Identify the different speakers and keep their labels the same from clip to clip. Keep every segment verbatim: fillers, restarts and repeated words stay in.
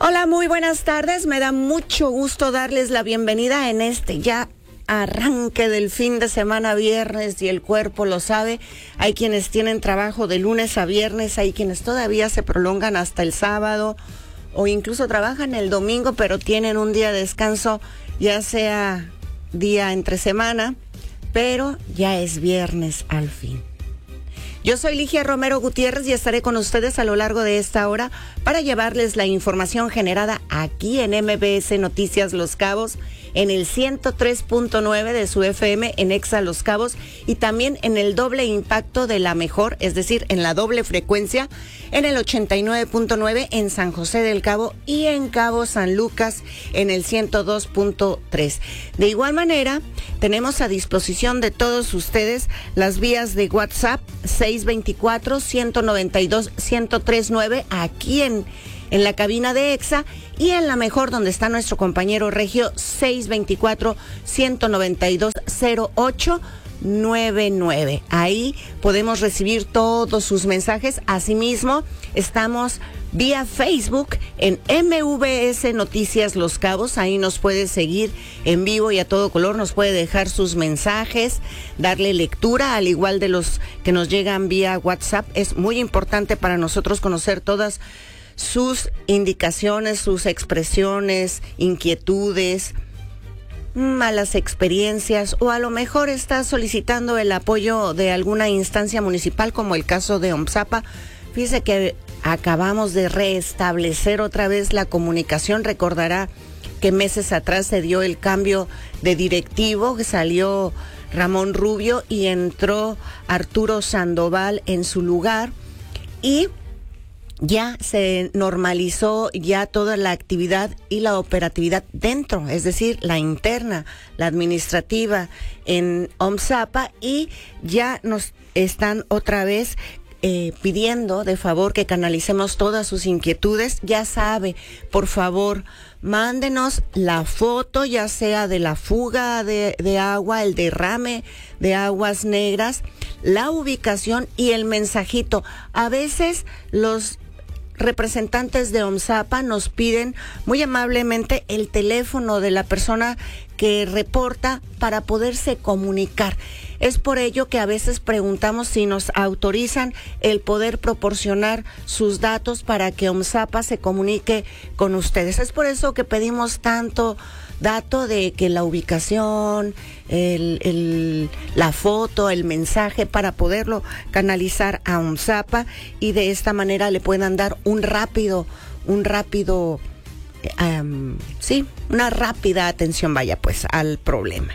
Speaker 1: Hola, muy buenas tardes. Me da mucho gusto darles la bienvenida en este ya arranque del fin de semana viernes, y el cuerpo lo sabe. Hay quienes tienen trabajo de lunes a viernes, hay quienes todavía se prolongan hasta el sábado o incluso trabajan el domingo, pero tienen un día de descanso, ya sea día entre semana, pero ya es viernes al fin. Yo soy Ligia Romero Gutiérrez y estaré con ustedes a lo largo de esta hora para llevarles la información generada aquí en M B S Noticias Los Cabos, en el ciento tres punto nueve de su F M en Exa Los Cabos, y también en el doble impacto de la mejor, es decir, en la doble frecuencia, en el ochenta y nueve punto nueve en San José del Cabo y en Cabo San Lucas en el ciento dos punto tres. De igual manera, tenemos a disposición de todos ustedes las vías de WhatsApp seis dos cuatro, uno nueve dos, uno cero tres nueve aquí en en la cabina de Exa, y en la mejor, donde está nuestro compañero Regio, seis dos cuatro, uno nueve dos, cero ocho nueve nueve. Ahí podemos recibir todos sus mensajes. Asimismo, estamos vía Facebook en M V S Noticias Los Cabos. Ahí nos puede seguir en vivo y a todo color, nos puede dejar sus mensajes, darle lectura, al igual de los que nos llegan vía WhatsApp. Es muy importante para nosotros conocer todas sus indicaciones, sus expresiones, inquietudes, malas experiencias, o a lo mejor está solicitando el apoyo de alguna instancia municipal, como el caso de OMZAPA. Fíjese que acabamos de restablecer otra vez la comunicación. Recordará que meses atrás se dio el cambio de directivo, que salió Ramón Rubio y entró Arturo Sandoval en su lugar, y ya se normalizó ya toda la actividad y la operatividad dentro, es decir, la interna, la administrativa en OMZAPA, y ya nos están otra vez eh, pidiendo de favor que canalicemos todas sus inquietudes. Ya sabe, por favor, mándenos la foto, ya sea de la fuga de, de agua, el derrame de aguas negras, la ubicación y el mensajito. A veces los representantes de OMZAPA nos piden muy amablemente el teléfono de la persona que reporta para poderse comunicar. Es por ello que a veces preguntamos si nos autorizan el poder proporcionar sus datos para que OMZAPA se comunique con ustedes. Es por eso que pedimos tanto dato de que la ubicación, el, el, la foto, el mensaje, para poderlo canalizar a OMZAPA y de esta manera le puedan dar un rápido, un rápido, um, sí, una rápida atención, vaya pues, al problema.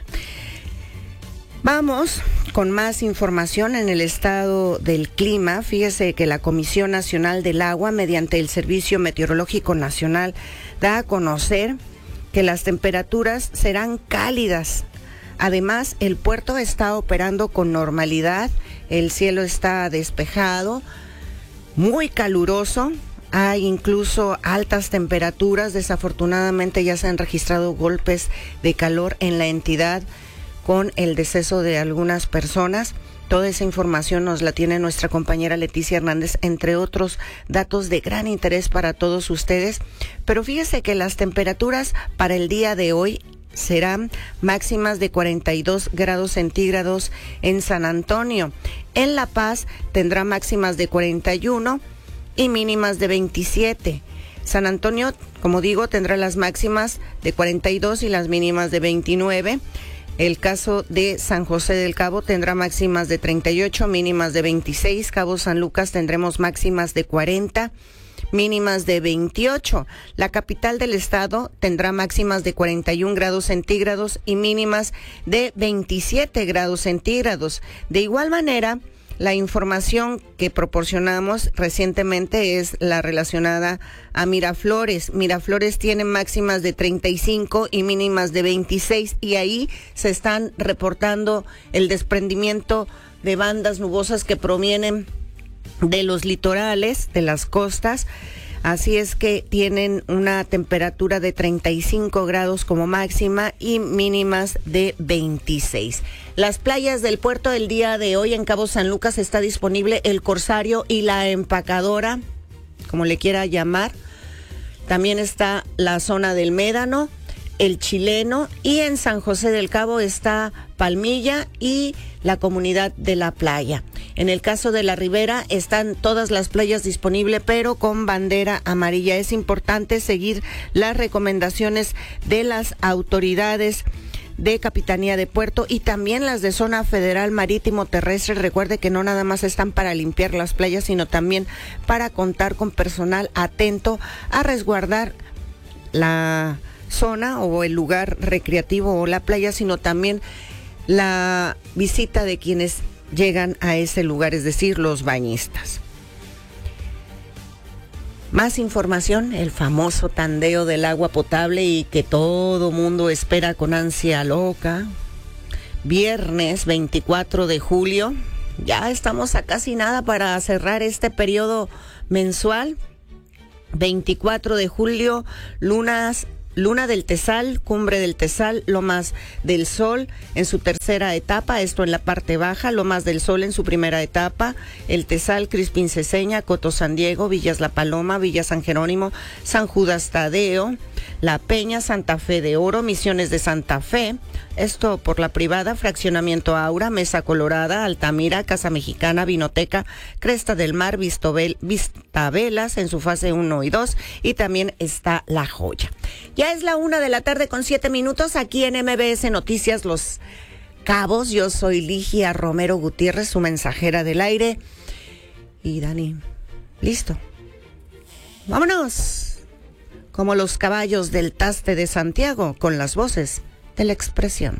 Speaker 1: Vamos con más información en el estado del clima. Fíjese que la Comisión Nacional del Agua, mediante el Servicio Meteorológico Nacional, da a conocer que las temperaturas serán cálidas. Además, el puerto está operando con normalidad, el cielo está despejado, muy caluroso, hay incluso altas temperaturas. Desafortunadamente ya se han registrado golpes de calor en la entidad con el deceso de algunas personas. Toda esa información nos la tiene nuestra compañera Leticia Hernández, entre otros datos de gran interés para todos ustedes. Pero fíjese que las temperaturas para el día de hoy serán máximas de cuarenta y dos grados centígrados en San Antonio. En La Paz tendrá máximas de cuarenta y uno y mínimas de veintisiete. San Antonio, como digo, tendrá las máximas de cuarenta y dos y las mínimas de veintinueve. El caso de San José del Cabo tendrá máximas de treinta y ocho, mínimas de veintiséis. Cabo San Lucas tendremos máximas de cuarenta, mínimas de veintiocho. La capital del estado tendrá máximas de cuarenta y un grados centígrados y mínimas de veintisiete grados centígrados. De igual manera, la información que proporcionamos recientemente es la relacionada a Miraflores. Miraflores tiene máximas de treinta y cinco y mínimas de veintiséis, y ahí se están reportando el desprendimiento de bandas nubosas que provienen de los litorales, de las costas. Así es que tienen una temperatura de treinta y cinco grados como máxima y mínimas de veintiséis. Las playas del puerto del día de hoy en Cabo San Lucas está disponible el Corsario y la Empacadora, como le quiera llamar. También está la zona del Médano, el Chileno, y en San José del Cabo está Palmilla y la comunidad de La Playa. En el caso de la Ribera están todas las playas disponibles, pero con bandera amarilla. Es importante seguir las recomendaciones de las autoridades de Capitanía de Puerto y también las de Zona Federal Marítimo Terrestre. Recuerde que no nada más están para limpiar las playas, sino también para contar con personal atento a resguardar la zona o el lugar recreativo o la playa, sino también la visita de quienes llegan a ese lugar, es decir, los bañistas. Más información, el famoso tandeo del agua potable y que todo mundo espera con ansia loca. Viernes veinticuatro de julio, ya estamos a casi nada para cerrar este periodo mensual. veinticuatro de julio, lunas Luna del Tezal, Cumbre del Tezal, Lomas del Sol en su tercera etapa, esto en la parte baja, Lomas del Sol en su primera etapa, el Tezal, Crispín Ceseña, Coto San Diego, Villas La Paloma, Villa San Jerónimo, San Judas Tadeo, La Peña, Santa Fe de Oro, Misiones de Santa Fe, esto por la privada, Fraccionamiento Aura, Mesa Colorada, Altamira, Casa Mexicana, Vinoteca, Cresta del Mar, Vistabel, Vistavelas en su fase uno y dos, y también está La Joya. Ya es la una de la tarde con siete minutos aquí en M B S Noticias Los Cabos. Yo soy Ligia Romero Gutiérrez, su mensajera del aire. Y Dani, listo. Vámonos. Como los caballos del Taste de Santiago, con las voces de la expresión.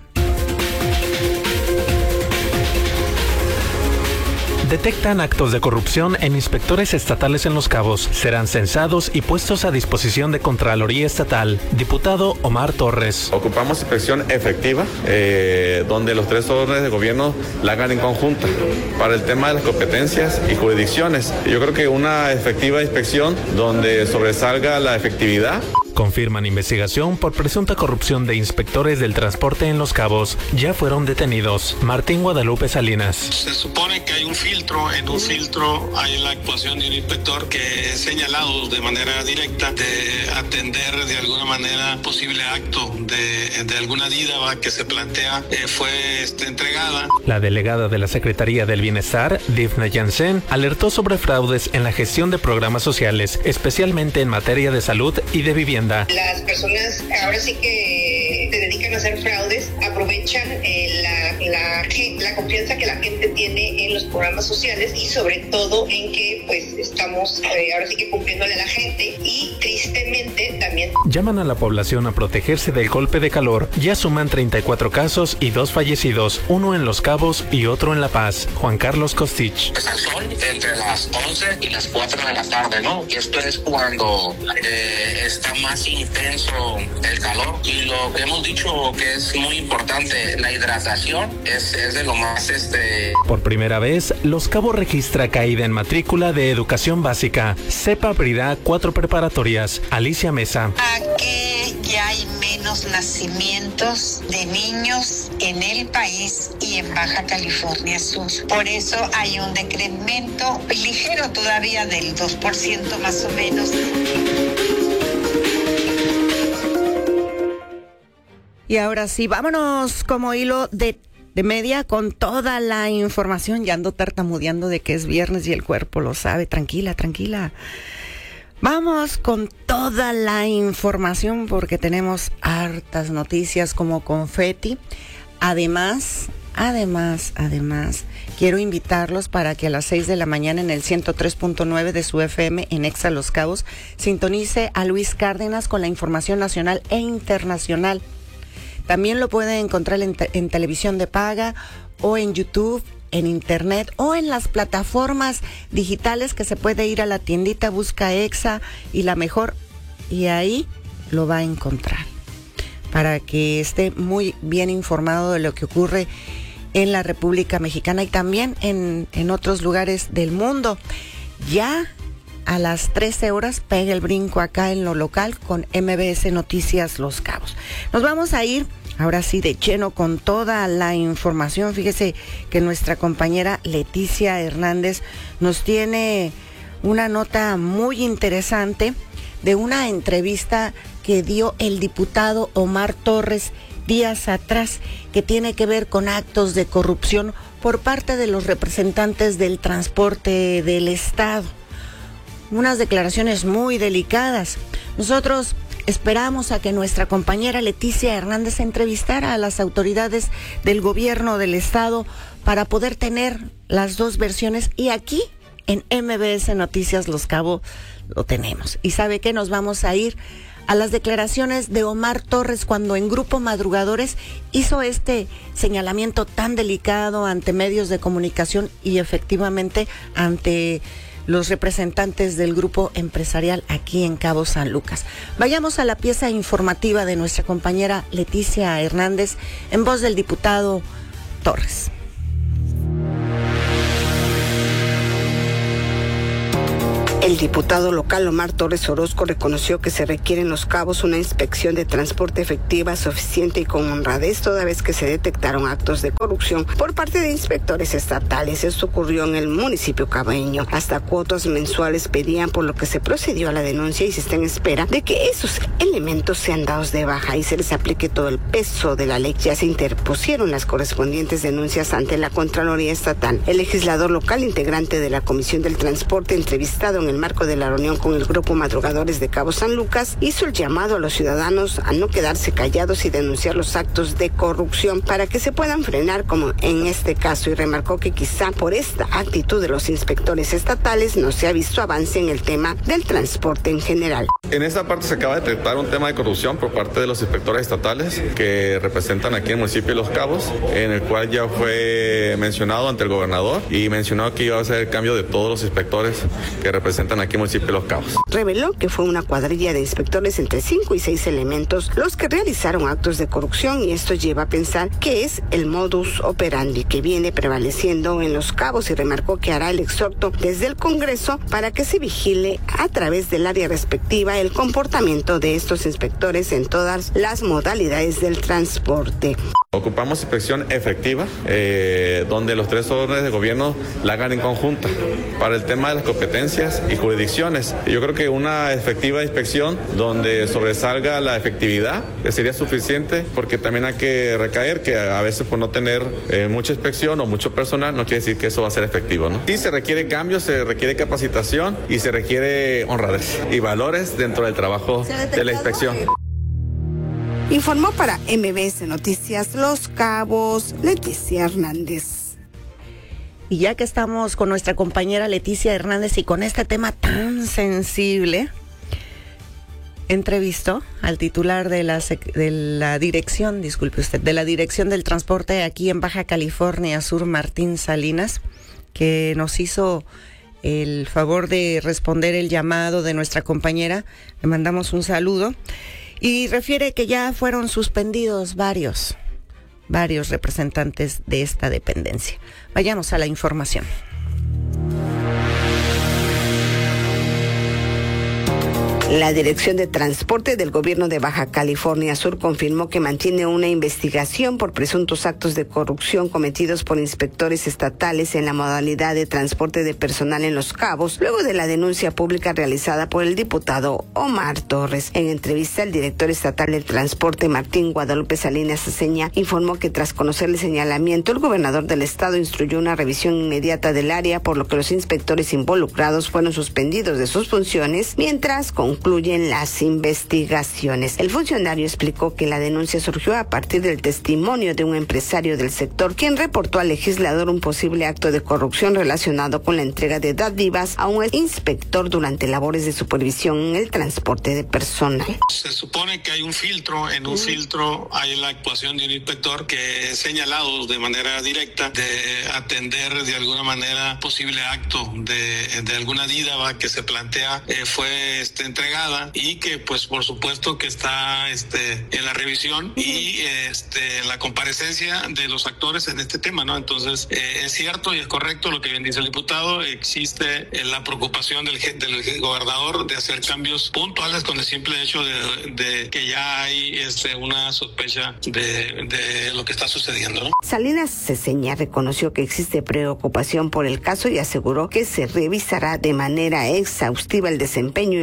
Speaker 2: Detectan actos de corrupción en inspectores estatales en Los Cabos. Serán censados y puestos a disposición de Contraloría Estatal. Diputado Omar Torres.
Speaker 3: Ocupamos inspección efectiva, eh, donde los tres órdenes de gobierno la hagan en conjunta. Para el tema de las competencias y jurisdicciones, yo creo que una efectiva inspección donde sobresalga la efectividad.
Speaker 2: Confirman investigación por presunta corrupción de inspectores del transporte en Los Cabos. Ya fueron detenidos. Martín Guadalupe Salinas.
Speaker 4: Se supone que hay un filtro. En un filtro hay la actuación de un inspector que es señalado de manera directa de atender de alguna manera posible acto de, de alguna dídaba que se plantea eh, fue este, entregada.
Speaker 2: La delegada de la Secretaría del Bienestar, Difna Jansen, alertó sobre fraudes en la gestión de programas sociales, especialmente en materia de salud y de vivienda.
Speaker 5: Las personas ahora sí que se dedican a hacer fraudes, aprovechan eh, la, la, la confianza que la gente tiene en los programas sociales y sobre todo en que pues estamos eh, ahora sí que cumpliéndole a la gente y tristemente también.
Speaker 2: Llaman a la población a protegerse del golpe de calor. Ya suman treinta y cuatro casos y dos fallecidos, uno en Los Cabos y otro en La Paz. Juan Carlos Costich.
Speaker 6: Es el sol entre las once y las cuatro de la tarde, ¿no? Y esto es cuando eh, está más intenso el calor y lo que hemos dicho que es muy importante, la hidratación es, es de lo más este.
Speaker 2: Por primera vez, Los Cabos registra caída en matrícula de educación básica. CEPA abrirá cuatro preparatorias. Alicia Mesa.
Speaker 7: Que ya hay menos nacimientos de niños en el país y en Baja California Sur. Por eso hay un decremento ligero todavía del dos por ciento más o menos.
Speaker 1: Y ahora sí, vámonos como hilo de, de media con toda la información. Ya ando tartamudeando de que es viernes y el cuerpo lo sabe. Tranquila, tranquila. Vamos con toda la información porque tenemos hartas noticias como confeti. Además, además, además, quiero invitarlos para que a las seis de la mañana en el ciento tres punto nueve de su F M en Exa Los Cabos sintonice a Luis Cárdenas con la información nacional e internacional. También lo pueden encontrar en, te- en televisión de paga o en YouTube, en internet o en las plataformas digitales que se puede ir a la tiendita, busca Exa y la mejor y ahí lo va a encontrar para que esté muy bien informado de lo que ocurre en la República Mexicana y también en, en otros lugares del mundo. Ya a las trece horas pega el brinco acá en lo local con M B S Noticias Los Cabos. Nos vamos a ir ahora sí de lleno con toda la información. Fíjese que nuestra compañera Leticia Hernández nos tiene una nota muy interesante de una entrevista que dio el diputado Omar Torres días atrás, que tiene que ver con actos de corrupción por parte de los representantes del transporte del Estado. Unas declaraciones muy delicadas. Nosotros esperamos a que nuestra compañera Leticia Hernández entrevistara a las autoridades del gobierno del Estado para poder tener las dos versiones, y aquí en M B S Noticias Los Cabos lo tenemos. ¿Y sabe qué? Nos vamos a ir a las declaraciones de Omar Torres cuando en Grupo Madrugadores hizo este señalamiento tan delicado ante medios de comunicación y efectivamente ante los representantes del grupo empresarial aquí en Cabo San Lucas. Vayamos a la pieza informativa de nuestra compañera Leticia Hernández en voz del diputado Torres.
Speaker 8: El diputado local Omar Torres Orozco reconoció que se requiere en Los Cabos una inspección de transporte efectiva, suficiente y con honradez, toda vez que se detectaron actos de corrupción por parte de inspectores estatales. Esto ocurrió en el municipio cabeño. Hasta cuotas mensuales pedían, por lo que se procedió a la denuncia y se está en espera de que esos elementos sean dados de baja y se les aplique todo el peso de la ley. Ya se interpusieron las correspondientes denuncias ante la Contraloría Estatal. El legislador local, integrante de la Comisión del Transporte, entrevistado en el marco de la reunión con el Grupo Madrugadores de Cabo San Lucas, hizo el llamado a los ciudadanos a no quedarse callados y denunciar los actos de corrupción para que se puedan frenar, como en este caso, y remarcó que quizá por esta actitud de los inspectores estatales no se ha visto avance en el tema del transporte en general.
Speaker 3: En esta parte se acaba de detectar un tema de corrupción por parte de los inspectores estatales que representan aquí en el municipio de Los Cabos, en el cual ya fue mencionado ante el gobernador y mencionó que iba a ser el cambio de todos los inspectores que representan aquí en el municipio de Los Cabos.
Speaker 8: Reveló que fue una cuadrilla de inspectores entre cinco y seis elementos los que realizaron actos de corrupción, y esto lleva a pensar que es el modus operandi que viene prevaleciendo en Los Cabos, y remarcó que hará el exhorto desde el Congreso para que se vigile a través del área respectiva el comportamiento de estos inspectores en todas las modalidades del transporte.
Speaker 3: Ocupamos inspección efectiva, eh, donde los tres órdenes de gobierno la hagan en conjunta para el tema de las competencias y jurisdicciones. Yo creo que una efectiva inspección donde sobresalga la efectividad sería suficiente, porque también hay que recaer que a veces por no tener eh, mucha inspección o mucho personal no quiere decir que eso va a ser efectivo, ¿no? Sí se requiere cambio, se requiere capacitación y se requiere honradez y valores dentro del trabajo de la inspección.
Speaker 8: Informó para M B S Noticias Los Cabos, Leticia Hernández.
Speaker 1: Y ya que estamos con nuestra compañera Leticia Hernández y con este tema tan sensible, entrevistó al titular de la, de la dirección, disculpe usted, de la Dirección del Transporte aquí en Baja California Sur, Martín Salinas, que nos hizo el favor de responder el llamado de nuestra compañera. Le mandamos un saludo. Y refiere que ya fueron suspendidos varios, varios representantes de esta dependencia. Vayamos a la información.
Speaker 8: La Dirección de Transporte del Gobierno de Baja California Sur confirmó que mantiene una investigación por presuntos actos de corrupción cometidos por inspectores estatales en la modalidad de transporte de personal en Los Cabos, luego de la denuncia pública realizada por el diputado Omar Torres. En entrevista, el director estatal del transporte, Martín Guadalupe Salinas Aceña, informó que tras conocer el señalamiento, el gobernador del estado instruyó una revisión inmediata del área, por lo que los inspectores involucrados fueron suspendidos de sus funciones mientras con concluyen las investigaciones. El funcionario explicó que la denuncia surgió a partir del testimonio de un empresario del sector, quien reportó al legislador un posible acto de corrupción relacionado con la entrega de dádivas a un inspector durante labores de supervisión en el transporte de personal.
Speaker 4: Se supone que hay un filtro, en un filtro hay la actuación de un inspector que es señalado de manera directa de atender de alguna manera posible acto de, de alguna dádiva que se plantea eh, fue este, entregada y que pues por supuesto que está este, en la revisión y este, la comparecencia de los actores en este tema, ¿no? Entonces eh, es cierto y es correcto lo que bien dice el diputado, existe eh, la preocupación del, del gobernador de hacer cambios puntuales con el simple hecho de, de que ya hay este, una sospecha de, de lo que está sucediendo, ¿no?
Speaker 8: Salinas Ceseña reconoció que existe preocupación por el caso y aseguró que se revisará de manera exhaustiva el desempeño y los perfiles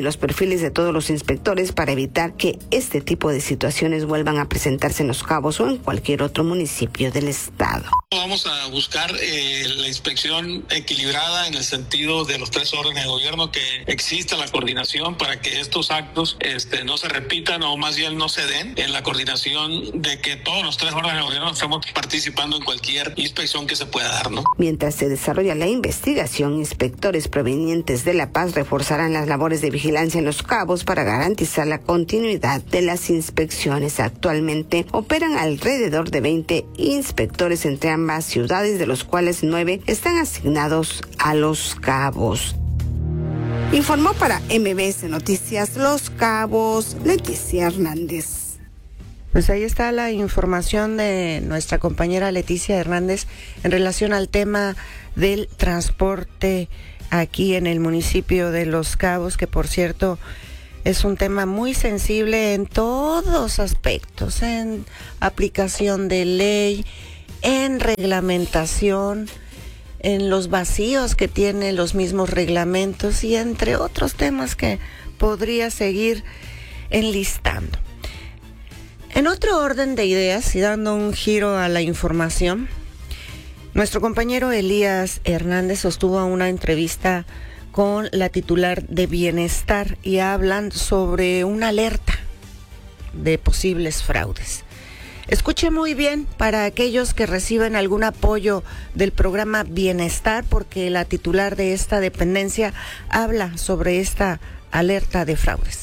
Speaker 8: perfiles de todos los inspectores para evitar que este tipo de situaciones vuelvan a presentarse en Los Cabos o en cualquier otro municipio del estado.
Speaker 4: Vamos a buscar eh, la inspección equilibrada en el sentido de los tres órdenes de gobierno, que exista la coordinación para que estos actos este, no se repitan o más bien no se den, en la coordinación de que todos los tres órdenes de gobierno estamos participando en cualquier inspección que se pueda dar, ¿no?
Speaker 8: Mientras se desarrolla la investigación, inspectores provenientes de La Paz reforzarán las labores de vigilancia en Los Cabos para garantizar la continuidad de las inspecciones. Actualmente operan alrededor de veinte inspectores entre ambas ciudades, de los cuales nueve están asignados a Los Cabos. Informó para M B S Noticias Los Cabos, Leticia Hernández.
Speaker 1: Pues ahí está la información de nuestra compañera Leticia Hernández en relación al tema del transporte aquí en el municipio de Los Cabos, que por cierto es un tema muy sensible en todos aspectos, en aplicación de ley, en reglamentación, en los vacíos que tienen los mismos reglamentos y entre otros temas que podría seguir enlistando. En otro orden de ideas y dando un giro a la información, nuestro compañero Elías Hernández sostuvo una entrevista con la titular de Bienestar y hablan sobre una alerta de posibles fraudes. Escuche muy bien para aquellos que reciben algún apoyo del programa Bienestar, porque la titular de esta dependencia habla sobre esta alerta de fraudes.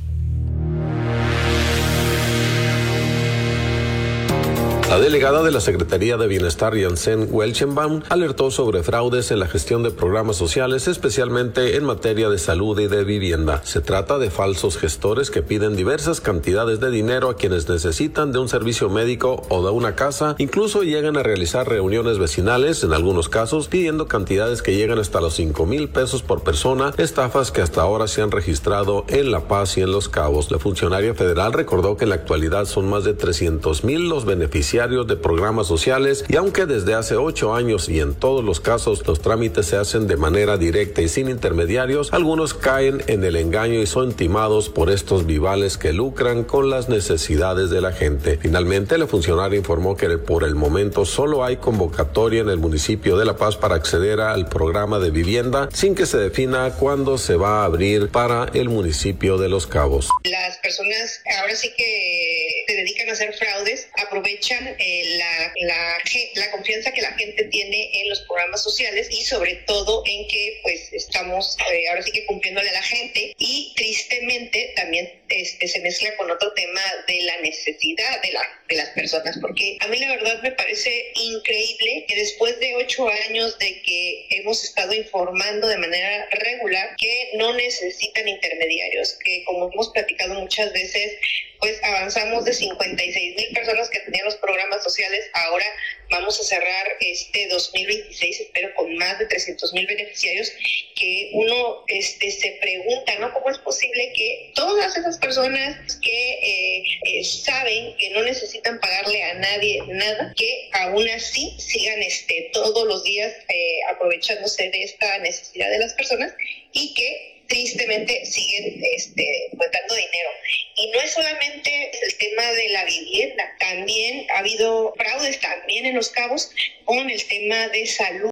Speaker 9: La delegada de la Secretaría de Bienestar, Janssen Welchenbaum, alertó sobre fraudes en la gestión de programas sociales, especialmente en materia de salud y de vivienda. Se trata de falsos gestores que piden diversas cantidades de dinero a quienes necesitan de un servicio médico o de una casa. Incluso llegan a realizar reuniones vecinales, en algunos casos pidiendo cantidades que llegan hasta los cinco mil pesos por persona, estafas que hasta ahora se han registrado en La Paz y en Los Cabos. La funcionaria federal recordó que en la actualidad son más de trescientos mil los beneficiarios de programas sociales, y aunque desde hace ocho años y en todos los casos los trámites se hacen de manera directa y sin intermediarios, algunos caen en el engaño y son timados por estos vivales que lucran con las necesidades de la gente. Finalmente, la funcionaria informó que por el momento solo hay convocatoria en el municipio de La Paz para acceder al programa de vivienda, sin que se defina cuándo se va a abrir para el municipio de Los Cabos.
Speaker 5: Las personas ahora sí que se dedican a hacer fraudes, aprovechan Eh, la, la, la confianza que la gente tiene en los programas sociales y sobre todo en que pues estamos eh, ahora sí que cumpliéndole a la gente, y tristemente también este, se mezcla con otro tema de la necesidad de, la, de las personas, porque a mí la verdad me parece increíble que después de ocho años de que hemos estado informando de manera regular que no necesitan intermediarios, que como hemos platicado muchas veces, pues avanzamos de cincuenta y seis mil personas que tenían los programas sociales, ahora vamos a cerrar este dos mil veintiséis, espero, con más de trescientos mil beneficiarios, que uno este, se pregunta, ¿no? ¿Cómo es posible que todas esas personas que eh, eh, saben que no necesitan pagarle a nadie nada, que aún así sigan este, todos los días eh, aprovechándose de esta necesidad de las personas y que tristemente siguen este, pues, dando dinero? Y no es solamente el tema de la vivienda, también ha habido fraudes también en Los Cabos con el tema de salud.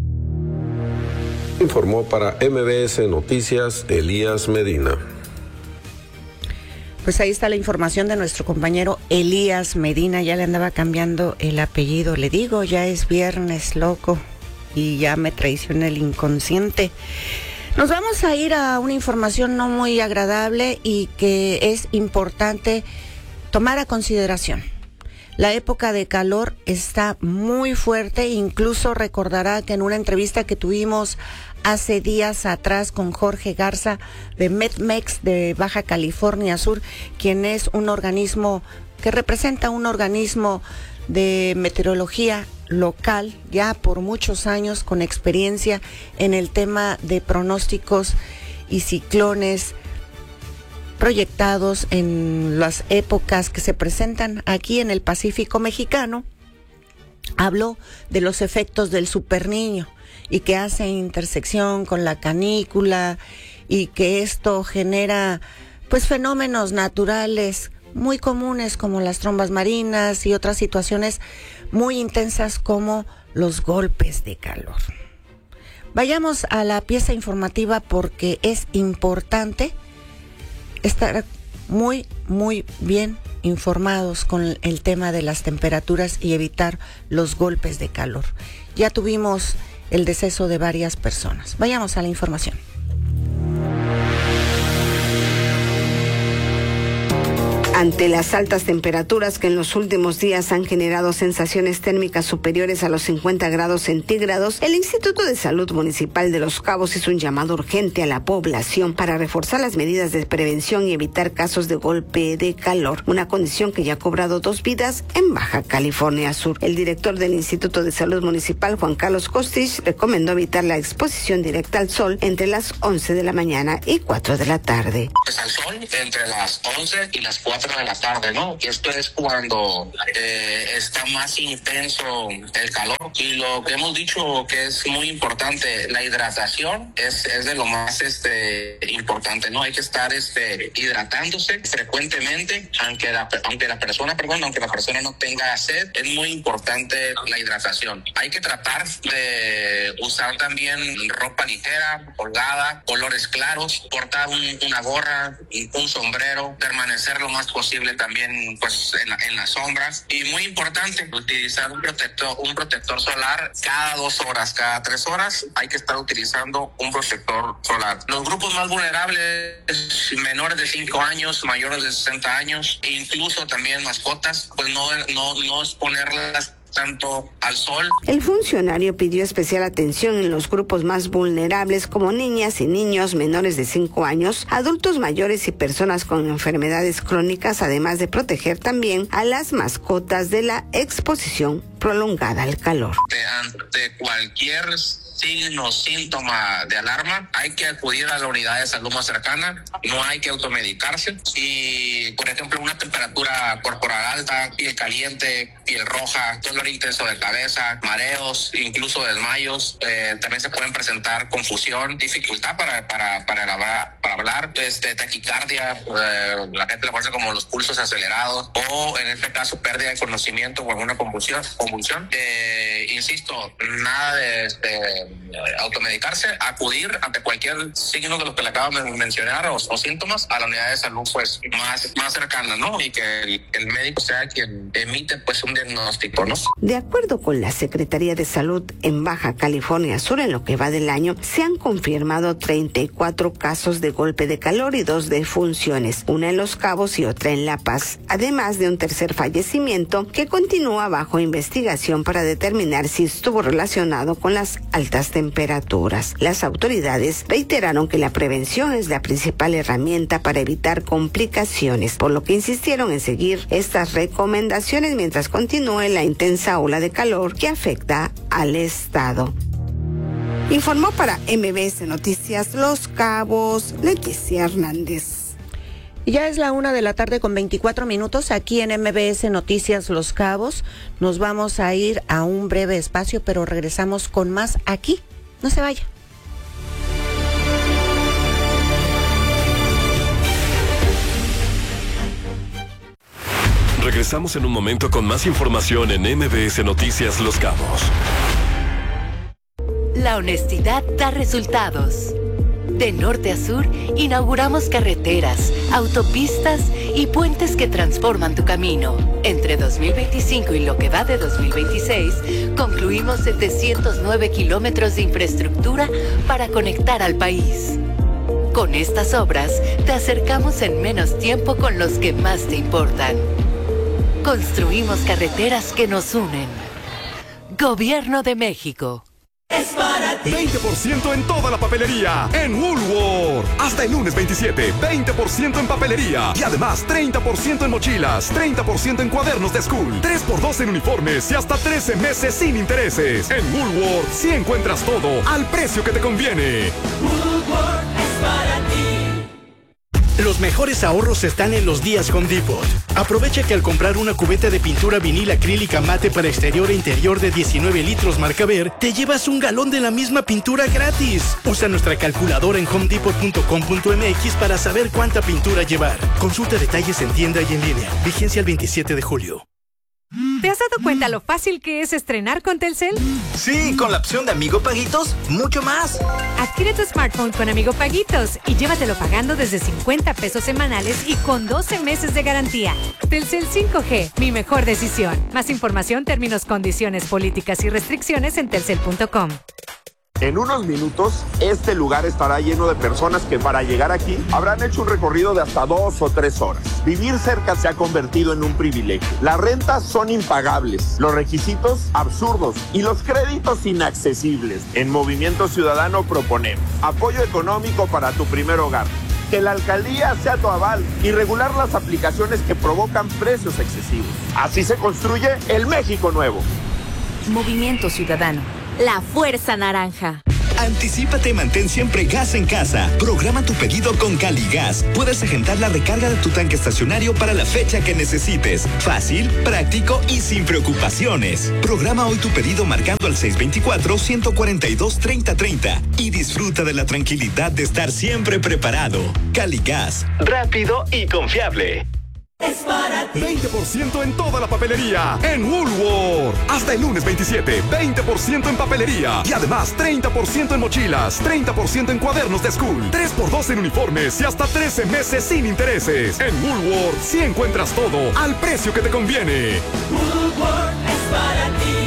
Speaker 9: Informó para M B S Noticias Elías Medina.
Speaker 1: Pues ahí está la información de nuestro compañero Elías Medina. Ya le andaba cambiando el apellido, le digo, ya es viernes, loco, y ya me traiciona el inconsciente. Nos vamos a ir a una información no muy agradable y que es importante tomar a consideración. La época de calor está muy fuerte, incluso recordará que en una entrevista que tuvimos hace días atrás con Jorge Garza de Medmex de Baja California Sur, quien es un organismo que representa un organismo de meteorología local ya por muchos años, con experiencia en el tema de pronósticos y ciclones proyectados en las épocas que se presentan aquí en el Pacífico mexicano. Habló de los efectos del superniño y que hace intersección con la canícula y que esto genera pues fenómenos naturales muy comunes como las trombas marinas y otras situaciones muy intensas como los golpes de calor. Vayamos a la pieza informativa porque es importante estar muy, muy bien informados con el tema de las temperaturas y evitar los golpes de calor. Ya tuvimos el deceso de varias personas. Vayamos a la información.
Speaker 8: Ante las altas temperaturas que en los últimos días han generado sensaciones térmicas superiores a los cincuenta grados centígrados, el Instituto de Salud Municipal de Los Cabos hizo un llamado urgente a la población para reforzar las medidas de prevención y evitar casos de golpe de calor, una condición que ya ha cobrado dos vidas en Baja California Sur. El director del Instituto de Salud Municipal, Juan Carlos Costich, recomendó evitar la exposición directa al sol entre las once de la mañana y cuatro de la tarde.
Speaker 6: Pues al sol entre las once y las cuatro de la tarde, ¿no? Y esto es cuando eh, está más intenso el calor. Y lo que hemos dicho que es muy importante, la hidratación es, es de lo más este importante, ¿no? Hay que estar este hidratándose frecuentemente, aunque la, aunque la persona, perdón, aunque la persona no tenga sed, es muy importante la hidratación. Hay que tratar de usar también ropa ligera, holgada, colores claros, portar un, una gorra, un sombrero, permanecer lo más posible también pues en, la, en las sombras, y muy importante utilizar un protector un protector solar cada dos horas, cada tres horas hay que estar utilizando un protector solar. Los grupos más vulnerables, menores de cinco años, mayores de sesenta años, e incluso también mascotas, pues no, no, no exponerlas tanto al sol.
Speaker 8: El funcionario pidió especial atención en los grupos más vulnerables como niñas y niños menores de cinco años, adultos mayores y personas con enfermedades crónicas, además de proteger también a las mascotas de la exposición prolongada al calor.
Speaker 6: Ante cualquier signo, síntoma de alarma, hay que acudir a la unidad de salud más cercana, no hay que automedicarse. Y, por ejemplo, una temperatura corporal alta, piel caliente, piel roja, dolor intenso de cabeza, mareos, incluso desmayos, eh, también se pueden presentar confusión, dificultad para, para, para, hablar, para hablar, este, taquicardia, eh, la gente le pasa como los pulsos acelerados, o en este caso pérdida de conocimiento o alguna convulsión. convulsión. Eh, insisto, nada de este, automedicarse, acudir ante cualquier signo de los que le acabo de mencionar o, o síntomas a la unidad de salud pues más, más cercana, ¿no? Y que el, el médico sea quien emite pues un diagnóstico, ¿no?
Speaker 8: De acuerdo con la Secretaría de Salud en Baja California Sur, en lo que va del año, se han confirmado treinta y cuatro casos de golpe de calor y dos defunciones, una en Los Cabos y otra en La Paz, además de un tercer fallecimiento que continúa bajo investigación para determinar si estuvo relacionado con las altas temperaturas. Las autoridades reiteraron que la prevención es la principal herramienta para evitar complicaciones, por lo que insistieron en seguir estas recomendaciones mientras continúe la intensa ola de calor que afecta al estado. Informó para M B S Noticias Los Cabos, Leticia Hernández.
Speaker 1: Ya es la una de la tarde con veinticuatro minutos aquí en M B S Noticias Los Cabos. Nos vamos a ir a un breve espacio, pero regresamos con más aquí. No se vaya.
Speaker 10: Regresamos en un momento con más información en M B S Noticias Los Cabos.
Speaker 11: La honestidad da resultados. De norte a sur, inauguramos carreteras, autopistas y puentes que transforman tu camino. Entre dos mil veinticinco y lo que va de dos mil veintiséis, concluimos setecientos nueve kilómetros de infraestructura para conectar al país. Con estas obras, te acercamos en menos tiempo con los que más te importan. Construimos carreteras que nos unen. Gobierno de México.
Speaker 12: Es para ti. veinte por ciento en toda la papelería en Woolworth. Hasta el lunes veintisiete, veinte por ciento en papelería. Y además treinta por ciento en mochilas, treinta por ciento en cuadernos de school, tres por dos en uniformes y hasta trece meses sin intereses. En Woolworth sí encuentras todo al precio que te conviene.
Speaker 13: Woolworth es para ti. Los mejores ahorros están en los días Home Depot. Aprovecha que al comprar una cubeta de pintura vinil acrílica mate para exterior e interior de diecinueve litros marca Ver, te llevas un galón de la misma pintura gratis. Usa nuestra calculadora en home depot punto com punto m x para saber cuánta pintura llevar. Consulta detalles en tienda y en línea. Vigencia el veintisiete de julio.
Speaker 14: ¿Te has dado cuenta lo fácil que es estrenar con Telcel?
Speaker 15: Sí, con la opción de Amigo Paguitos, mucho más.
Speaker 14: Adquiere tu smartphone con Amigo Paguitos y llévatelo pagando desde cincuenta pesos semanales y con doce meses de garantía. Telcel cinco G, mi mejor decisión. Más información, términos, condiciones, políticas y restricciones en telcel punto com.
Speaker 16: En unos minutos, este lugar estará lleno de personas que para llegar aquí habrán hecho un recorrido de hasta dos o tres horas. Vivir cerca se ha convertido en un privilegio. Las rentas son impagables, los requisitos absurdos y los créditos inaccesibles. En Movimiento Ciudadano proponemos apoyo económico para tu primer hogar, que la alcaldía sea tu aval y regular las aplicaciones que provocan precios excesivos. Así se construye el México nuevo.
Speaker 17: Movimiento Ciudadano. La Fuerza Naranja.
Speaker 18: Anticípate y mantén siempre gas en casa. Programa tu pedido con Caligas. Puedes agendar la recarga de tu tanque estacionario para la fecha que necesites. Fácil, práctico y sin preocupaciones. Programa hoy tu pedido marcando al seis dos cuatro, uno cuatro dos, tres cero tres cero y disfruta de la tranquilidad de estar siempre preparado. Caligas, rápido y confiable.
Speaker 12: Es para ti. veinte por ciento en toda la papelería en Woolworth. Hasta el lunes veintisiete, veinte por ciento en papelería. Y además treinta por ciento en mochilas, treinta por ciento en cuadernos de school, tres por dos en uniformes y hasta trece meses sin intereses. En Woolworth sí encuentras todo al precio que te conviene.
Speaker 19: Woolworth es para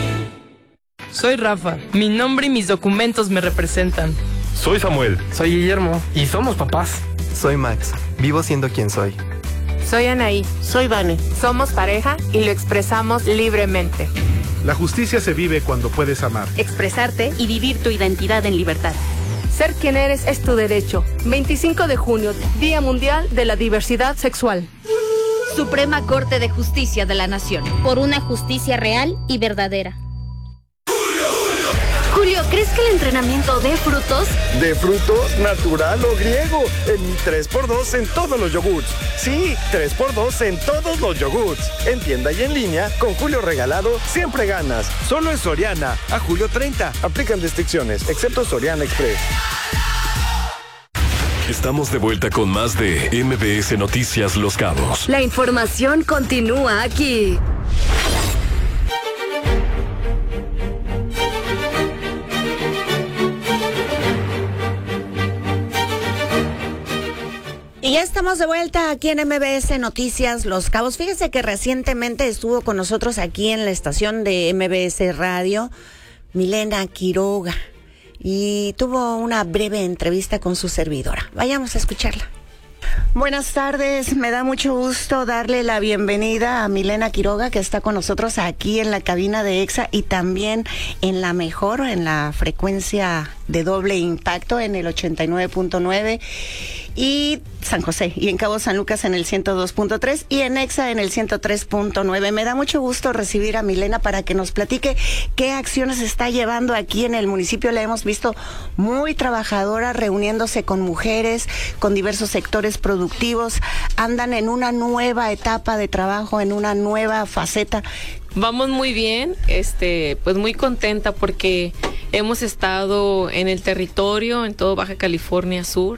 Speaker 19: ti.
Speaker 20: Soy Rafa. Mi nombre y mis documentos me representan.
Speaker 21: Soy Samuel.
Speaker 22: Soy Guillermo. Y somos papás.
Speaker 23: Soy Max. Vivo siendo quien soy.
Speaker 24: Soy Anaí.
Speaker 25: Soy Vane.
Speaker 24: Somos pareja y lo expresamos libremente.
Speaker 26: La justicia se vive cuando puedes amar,
Speaker 24: expresarte y vivir tu identidad en libertad. Ser quien eres es tu derecho. veinticinco de junio, Día Mundial de la Diversidad Sexual.
Speaker 27: Suprema Corte de Justicia de la Nación. Por una justicia real y verdadera.
Speaker 28: Julio, ¿crees que el entrenamiento dé frutos?
Speaker 29: ¿De frutos, natural o griego? En tres por dos en todos los yogurts. Sí, tres por dos en todos los yogurts. En tienda y en línea, con Julio regalado, siempre ganas. Solo en Soriana, a julio treinta. Aplican restricciones, excepto Soriana Express.
Speaker 10: Estamos de vuelta con más de M B S Noticias Los Cabos.
Speaker 28: La información continúa aquí.
Speaker 1: Y ya estamos de vuelta aquí en M B S Noticias Los Cabos. Fíjese que recientemente estuvo con nosotros aquí en la estación de M B S Radio Milena Quiroga y tuvo una breve entrevista con su servidora. Vayamos a escucharla. Buenas tardes, me da mucho gusto darle la bienvenida a Milena Quiroga, que está con nosotros aquí en la cabina de EXA y también en la mejor, en la frecuencia de doble impacto en el ochenta y nueve punto nueve y San José, y en Cabo San Lucas en el ciento dos punto tres y en EXA en el ciento tres punto nueve. Me da mucho gusto recibir a Milena para que nos platique qué acciones está llevando aquí en el municipio. La hemos visto muy trabajadora, reuniéndose con mujeres, con diversos sectores productivos. Andan en una nueva etapa de trabajo, en una nueva faceta.
Speaker 20: Vamos muy bien, este, pues muy contenta porque hemos estado en el territorio, en todo Baja California Sur,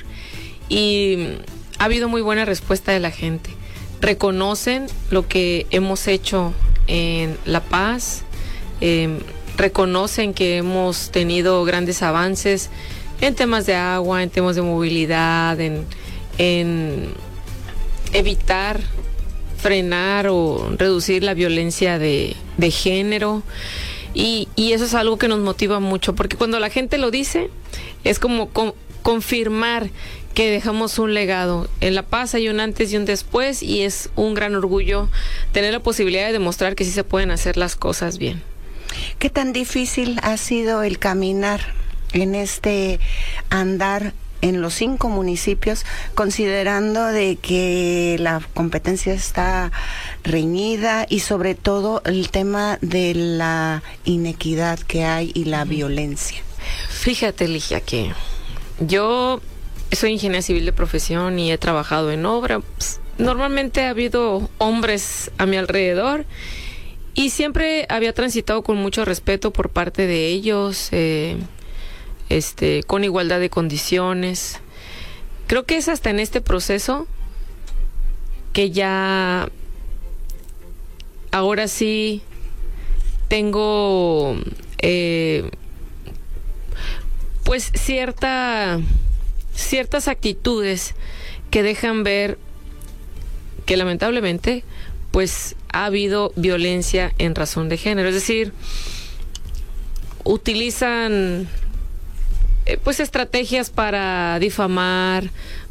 Speaker 20: y ha habido muy buena respuesta de la gente. Reconocen lo que hemos hecho en La Paz, eh, reconocen que hemos tenido grandes avances en temas de agua, en temas de movilidad, en, en evitar, frenar o reducir la violencia de, de género. Y, y eso es algo que nos motiva mucho, porque cuando la gente lo dice, es como con, confirmar que dejamos un legado. En La Paz hay un antes y un después, y es un gran orgullo tener la posibilidad de demostrar que sí se pueden hacer las cosas bien.
Speaker 1: ¿Qué tan difícil ha sido el caminar en este andar en los cinco municipios, considerando de que la competencia está reñida y sobre todo el tema de la inequidad que hay y la violencia?
Speaker 20: Fíjate, Ligia, que yo soy ingeniera civil de profesión y he trabajado en obra. Pues, normalmente ha habido hombres a mi alrededor y siempre había transitado con mucho respeto por parte de ellos, eh, este, con igualdad de condiciones. Creo que es hasta en este proceso que ya ahora sí tengo eh, pues cierta ciertas actitudes que dejan ver que lamentablemente pues ha habido violencia en razón de género, es decir, utilizan eh, pues estrategias para difamar,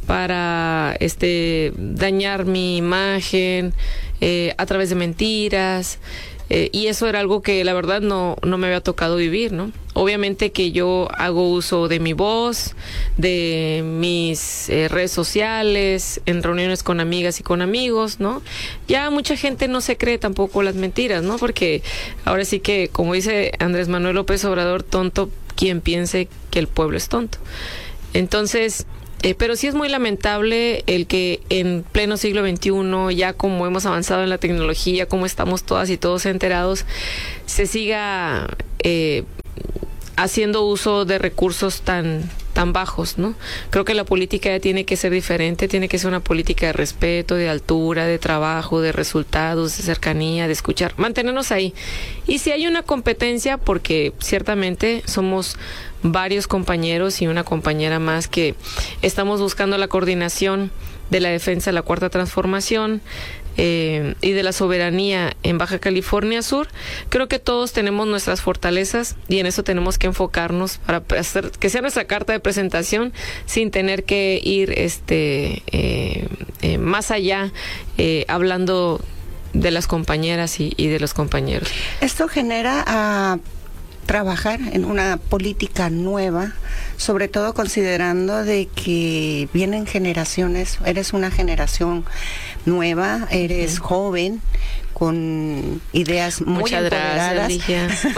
Speaker 20: para este dañar mi imagen eh, a través de mentiras. Eh, y eso era algo que la verdad no, no me había tocado vivir, ¿no? Obviamente que yo hago uso de mi voz, de mis eh, redes sociales, en reuniones con amigas y con amigos, ¿no? Ya mucha gente no se cree tampoco las mentiras, ¿no? Porque ahora sí que, como dice Andrés Manuel López Obrador, tonto quien piense que el pueblo es tonto. Entonces... Eh, pero sí es muy lamentable el que en pleno siglo veintiuno, ya como hemos avanzado en la tecnología, como estamos todas y todos enterados, se siga eh, haciendo uso de recursos tan tan bajos, ¿no? Creo que la política ya tiene que ser diferente, tiene que ser una política de respeto, de altura, de trabajo, de resultados, de cercanía, de escuchar, mantenernos ahí. Y si hay una competencia, porque ciertamente somos varios compañeros y una compañera más que estamos buscando la coordinación de la defensa de la Cuarta Transformación eh, y de la soberanía en Baja California Sur, creo que todos tenemos nuestras fortalezas y en eso tenemos que enfocarnos para hacer que sea nuestra carta de presentación sin tener que ir este eh, eh, más allá eh, hablando de las compañeras y, y de los compañeros.
Speaker 1: Esto genera a trabajar en una política nueva, sobre todo considerando de que vienen generaciones, eres una generación nueva, eres uh-huh. joven, con ideas muy
Speaker 20: Muchas
Speaker 1: empoderadas,
Speaker 20: gracias,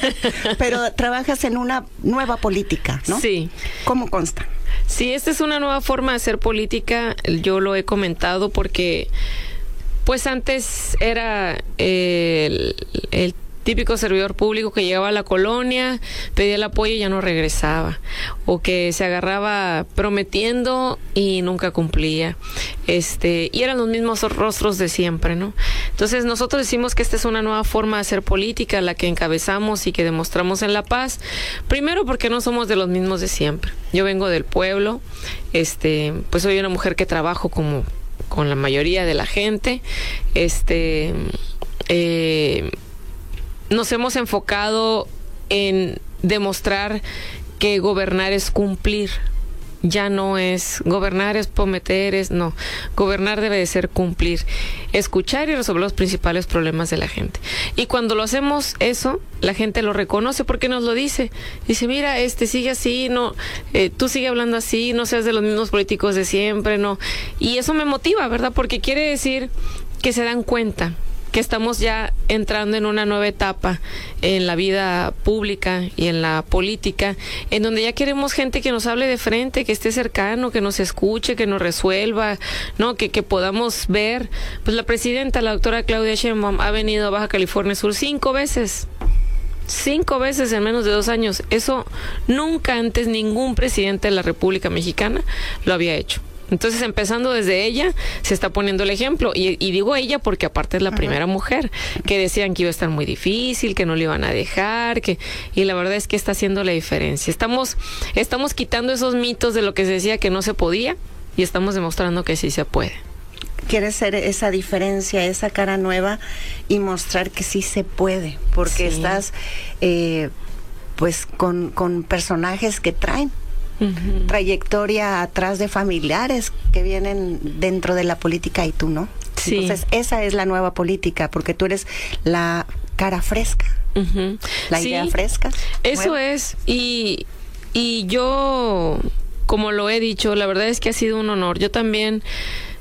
Speaker 1: pero trabajas en una nueva política, ¿no?
Speaker 20: Sí.
Speaker 1: ¿Cómo consta?
Speaker 20: Sí, esta es una nueva forma de hacer política, yo lo he comentado porque pues antes era eh, el, el típico servidor público que llegaba a la colonia, pedía el apoyo y ya no regresaba, o que se agarraba prometiendo y nunca cumplía, este, y eran los mismos rostros de siempre, ¿no? Entonces nosotros decimos que esta es una nueva forma de hacer política, la que encabezamos y que demostramos en La Paz, primero porque no somos de los mismos de siempre. Yo vengo del pueblo, este, pues soy una mujer que trabajo como con la mayoría de la gente, este, eh, nos hemos enfocado en demostrar que gobernar es cumplir. Ya no es gobernar es prometer, es no. Gobernar debe de ser cumplir, escuchar y resolver los principales problemas de la gente. Y cuando lo hacemos eso, la gente lo reconoce porque nos lo dice. Dice, mira, este sigue así, no, eh, tú sigue hablando así, no seas de los mismos políticos de siempre, no. Y eso me motiva, ¿verdad? Porque quiere decir que se dan cuenta que estamos ya entrando en una nueva etapa en la vida pública y en la política, en donde ya queremos gente que nos hable de frente, que esté cercano, que nos escuche, que nos resuelva, ¿no? Que, que podamos ver. Pues la presidenta, la doctora Claudia Sheinbaum, ha venido a Baja California Sur cinco veces. Cinco veces en menos de dos años. Eso nunca antes ningún presidente de la República Mexicana lo había hecho. Entonces, empezando desde ella, se está poniendo el ejemplo. Y, y digo ella porque aparte es la uh-huh. primera mujer, que decían que iba a estar muy difícil, que no le iban a dejar, que y la verdad es que está haciendo la diferencia. Estamos, estamos quitando esos mitos de lo que se decía que no se podía y estamos demostrando que sí se puede.
Speaker 1: Quieres ser esa diferencia, esa cara nueva y mostrar que sí se puede, porque sí. estás eh, pues con, con personajes que traen Uh-huh. trayectoria atrás de familiares que vienen dentro de la política y tú no. Sí. Entonces esa es la nueva política, porque tú eres la cara fresca, uh-huh. la
Speaker 20: sí,
Speaker 1: idea fresca.
Speaker 20: Eso
Speaker 1: nueva.
Speaker 20: es, y, y yo, como lo he dicho, la verdad es que ha sido un honor. Yo también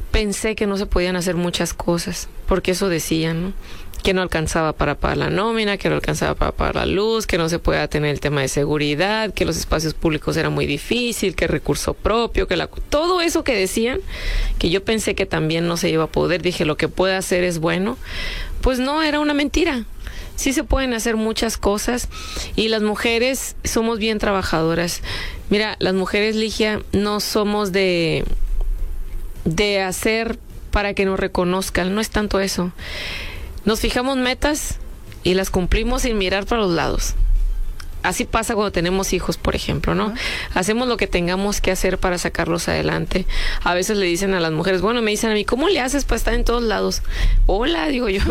Speaker 20: pensé que no se podían hacer muchas cosas, porque eso decían, ¿no? Que no alcanzaba para pagar la nómina, que no alcanzaba para pagar la luz, que no se podía tener el tema de seguridad, que los espacios públicos era muy difícil, que recurso propio, que la, todo eso que decían, que yo pensé que también no se iba a poder, dije, lo que puede hacer es bueno, pues no, era una mentira. Sí se pueden hacer muchas cosas y las mujeres somos bien trabajadoras. Mira, las mujeres, Ligia, no somos de, de hacer para que nos reconozcan, no es tanto eso. Nos fijamos metas y las cumplimos sin mirar para los lados. Así pasa cuando tenemos hijos, por ejemplo, ¿no? Uh-huh. Hacemos lo que tengamos que hacer para sacarlos adelante. A veces le dicen a las mujeres, bueno, me dicen a mí, ¿cómo le haces para estar en todos lados? Hola, digo yo.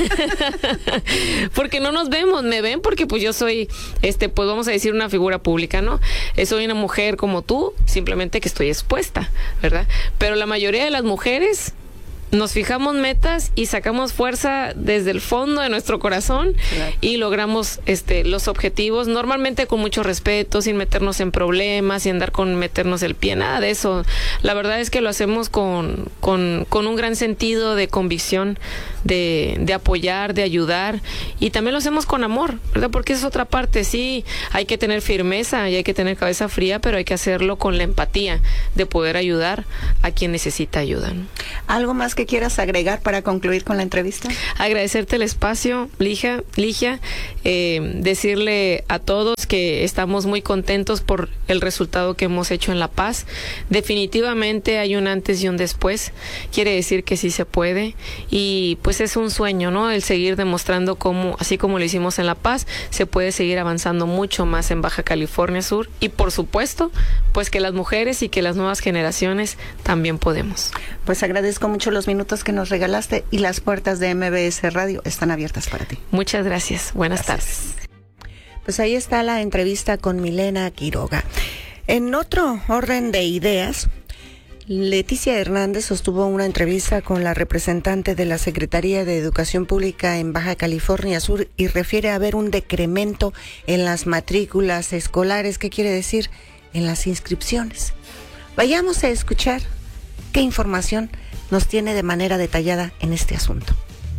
Speaker 20: Porque no nos vemos, me ven porque pues yo soy, este, pues vamos a decir una figura pública, ¿no? Soy una mujer como tú, simplemente que estoy expuesta, ¿verdad? Pero la mayoría de las mujeres nos fijamos metas y sacamos fuerza desde el fondo de nuestro corazón, claro, y logramos este los objetivos, normalmente con mucho respeto, sin meternos en problemas, sin andar con meternos el pie, nada de eso. La verdad es que lo hacemos con, con, con un gran sentido de convicción, de, de apoyar, de ayudar, y también lo hacemos con amor, ¿verdad? Porque esa es otra parte, sí, hay que tener firmeza y hay que tener cabeza fría, pero hay que hacerlo con la empatía de poder ayudar a quien necesita ayuda, ¿no?
Speaker 1: ¿Algo más que quieras agregar para concluir con la entrevista?
Speaker 20: Agradecerte el espacio, Ligia, Ligia eh, decirle a todos que estamos muy contentos por el resultado que hemos hecho en La Paz. Definitivamente hay un antes y un después, quiere decir que sí se puede, y pues es un sueño, ¿no? El seguir demostrando cómo, así como lo hicimos en La Paz, se puede seguir avanzando mucho más en Baja California Sur, y por supuesto, pues que las mujeres y que las nuevas generaciones también podemos.
Speaker 1: Pues agradezco mucho los minutos que nos regalaste y las puertas de M B S Radio están abiertas para ti.
Speaker 20: Muchas gracias. Buenas gracias. tardes.
Speaker 1: Pues ahí está la entrevista con Milena Quiroga. En otro orden de ideas, Leticia Hernández sostuvo una entrevista con la representante de la Secretaría de Educación Pública en Baja California Sur y refiere a haber un decremento en las matrículas escolares. ¿Qué quiere decir? En las inscripciones. Vayamos a escuchar qué información nos tiene de manera detallada en este asunto.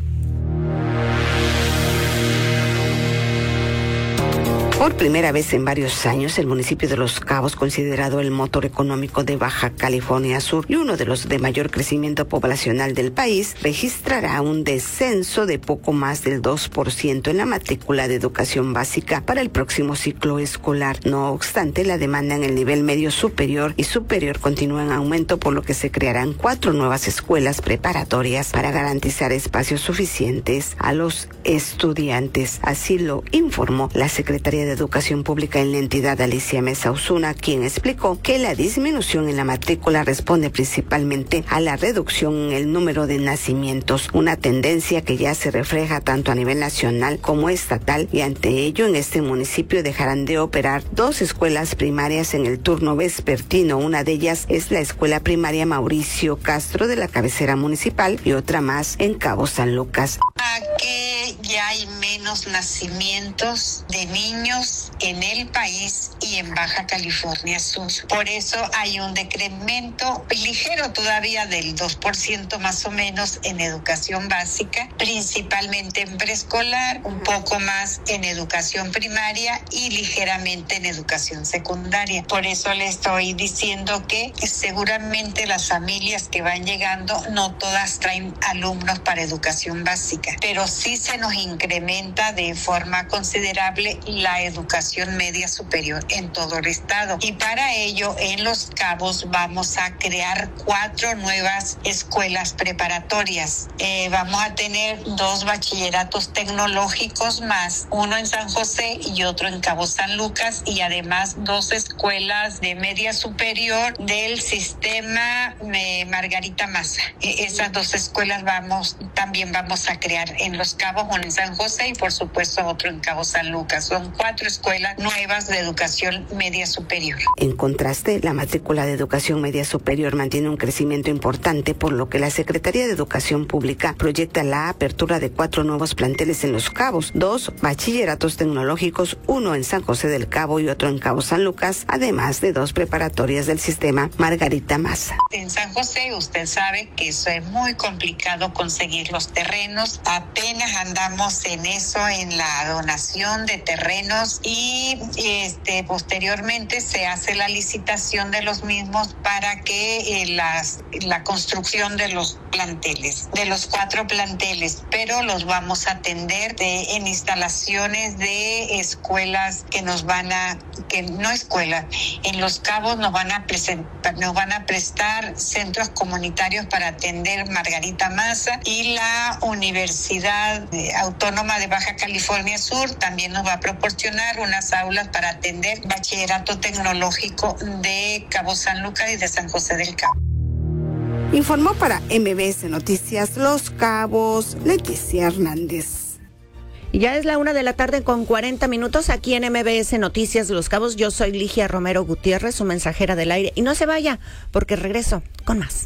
Speaker 8: Por primera vez en varios años, el municipio de Los Cabos, considerado el motor económico de Baja California Sur y uno de los de mayor crecimiento poblacional del país, registrará un descenso de poco más del dos por ciento en la matrícula de educación básica para el próximo ciclo escolar. No obstante, la demanda en el nivel medio superior y superior continúa en aumento, por lo que se crearán cuatro nuevas escuelas preparatorias para garantizar espacios suficientes a los estudiantes. Así lo informó la Secretaría de Educación Pública en la entidad, Alicia Mesa Osuna, quien explicó que la disminución en la matrícula responde principalmente a la reducción en el número de nacimientos, una tendencia que ya se refleja tanto a nivel nacional como estatal, y ante ello en este municipio dejarán de operar dos escuelas primarias en el turno vespertino. Una de ellas es la Escuela Primaria Mauricio Castro de la cabecera municipal y otra más en Cabo San Lucas.
Speaker 2: Que ya hay menos nacimientos de niños en el país y en Baja California Sur. Por eso hay un decremento ligero todavía del dos por ciento más o menos en educación básica, principalmente en preescolar, un poco más en educación primaria y ligeramente en educación secundaria. Por eso le estoy diciendo que seguramente las familias que van llegando no todas traen alumnos para educación básica, pero sí se nos incrementa de forma considerable la educación media superior en todo el estado. Y para ello, en Los Cabos vamos a crear cuatro nuevas escuelas preparatorias. Eh, vamos a tener dos bachilleratos tecnológicos más, uno en San José y otro en Cabo San Lucas, y además dos escuelas de media superior del sistema eh, Margarita Maza. Eh, esas dos escuelas vamos, también vamos a crear en Los Cabos, una en San José y por supuesto otro en Cabo San Lucas. Son cuatro escuelas nuevas de educación media superior.
Speaker 8: En contraste, la matrícula de educación media superior mantiene un crecimiento importante, por lo que la Secretaría de Educación Pública proyecta la apertura de cuatro nuevos planteles en Los Cabos, dos bachilleratos tecnológicos, uno en San José del Cabo y otro en Cabo San Lucas, además de dos preparatorias del sistema Margarita Massa.
Speaker 2: En San José usted sabe que eso es muy complicado conseguir los terrenos. Apenas andamos en eso, en la donación de terrenos y este posteriormente se hace la licitación de los mismos para que eh, las, la construcción de los planteles, de los cuatro planteles, pero los vamos a atender de, en instalaciones de escuelas que nos van a, que no escuelas, en Los Cabos nos van a presentar, nos van a prestar centros comunitarios para atender Margarita Massa, y la Universidad Autónoma de Baja California Sur también nos va a proporcionar unas aulas para atender bachillerato tecnológico de Cabo San Lucas y de San José del Cabo.
Speaker 8: Informó para M B S Noticias Los Cabos, Leticia Hernández.
Speaker 1: Y ya es la una de la tarde con cuarenta minutos aquí en M B S Noticias Los Cabos. Yo soy Ligia Romero Gutiérrez, su mensajera del aire. Y no se vaya, porque regreso con más.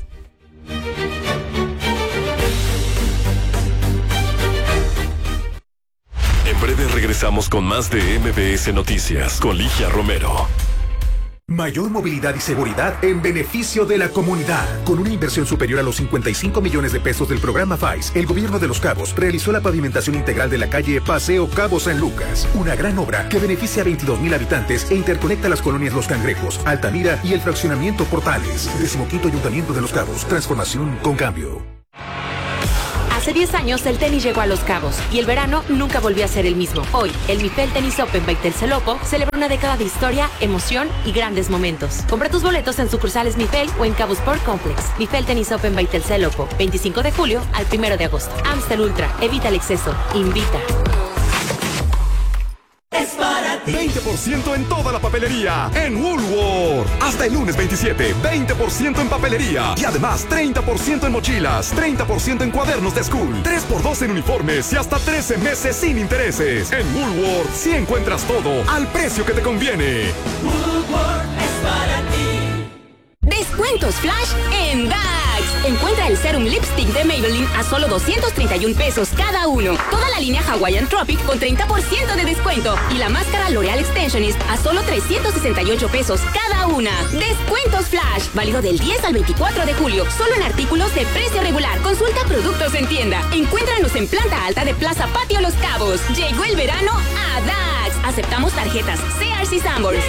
Speaker 10: En breve regresamos con más de M B S Noticias con Ligia Romero.
Speaker 3: Mayor movilidad y seguridad en beneficio de la comunidad. Con una inversión superior a los cincuenta y cinco millones de pesos del programa F A I S, el gobierno de Los Cabos realizó la pavimentación integral de la calle Paseo Cabo San Lucas. Una gran obra que beneficia a veintidós mil habitantes e interconecta las colonias Los Cangrejos, Altamira y el fraccionamiento Portales. Decimoquinto Ayuntamiento de Los Cabos. Transformación con cambio.
Speaker 17: Hace diez años el tenis llegó a Los Cabos y el verano nunca volvió a ser el mismo. Hoy, el Mifel Tennis Open by Telcelopo celebra una década de historia, emoción y grandes momentos. Compra tus boletos en sucursales Mifel o en Cabo Sport Complex. Mifel Tennis Open by Telcelopo, veinticinco de julio al primero de agosto. Amstel Ultra, evita el exceso, invita.
Speaker 12: Es para ti. veinte por ciento en toda la papelería en Woolworth. Hasta el lunes veintisiete, veinte por ciento en papelería. Y además treinta por ciento en mochilas, treinta por ciento en cuadernos de school, tres por dos en uniformes y hasta trece meses sin intereses. En Woolworth sí encuentras todo al precio que te conviene.
Speaker 19: Woolworth es para ti.
Speaker 4: Descuentos flash en Dax. Encuentra el Serum Lipstick de Maybelline a solo doscientos treinta y un pesos cada uno. Toda la línea Hawaiian Tropic con treinta por ciento de descuento. Y la máscara L'Oreal Extensionist a solo trescientos sesenta y ocho pesos cada una. Descuentos flash. Válido del diez al veinticuatro de julio. Solo en artículos de precio regular. Consulta productos en tienda. Encuéntranos en planta alta de Plaza Patio Los Cabos. Llegó el verano a Dax. Aceptamos tarjetas C R C Sanborns.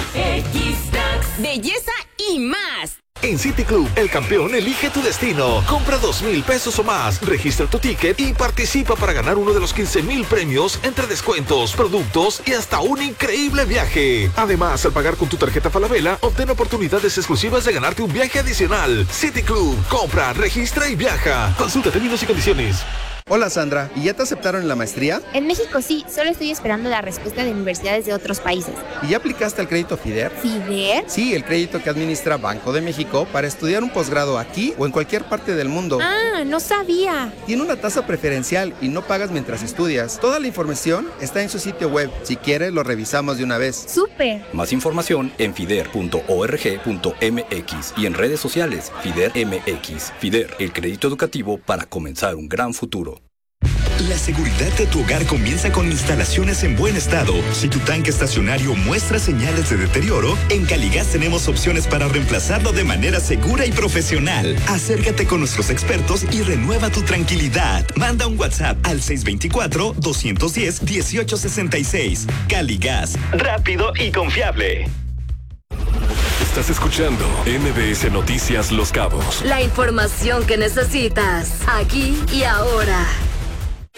Speaker 4: Belleza y más.
Speaker 5: En City Club, el campeón elige tu destino. Compra dos mil pesos o más, registra tu ticket y participa para ganar uno de los quince mil premios entre descuentos, productos y hasta un increíble viaje. Además, al pagar con tu tarjeta Falabella, obtén oportunidades exclusivas de ganarte un viaje adicional. City Club, compra, registra y viaja. Consulta términos y condiciones.
Speaker 6: Hola Sandra, ¿y ya te aceptaron en la maestría?
Speaker 7: En México sí, solo estoy esperando la respuesta de universidades de otros países.
Speaker 6: ¿Y ya aplicaste al crédito FIDER?
Speaker 7: ¿FIDER?
Speaker 6: Sí, el crédito que administra Banco de México para estudiar un posgrado aquí o en cualquier parte del mundo.
Speaker 7: Ah, no sabía.
Speaker 6: Tiene una tasa preferencial y no pagas mientras estudias. Toda la información está en su sitio web. Si quieres, lo revisamos de una vez.
Speaker 7: ¡Súper!
Speaker 9: Más información en fider punto org punto m x y en redes sociales FIDER M X. FIDER, el crédito educativo para comenzar un gran futuro.
Speaker 18: La seguridad de tu hogar comienza con instalaciones en buen estado. Si tu tanque estacionario muestra señales de deterioro, en Caligas tenemos opciones para reemplazarlo de manera segura y profesional. Acércate con nuestros expertos y renueva tu tranquilidad. Manda un WhatsApp al seis dos cuatro, dos uno cero, uno ocho seis seis. Caligas, rápido y confiable.
Speaker 10: Estás escuchando M B S Noticias Los Cabos.
Speaker 28: La información que necesitas, aquí y ahora.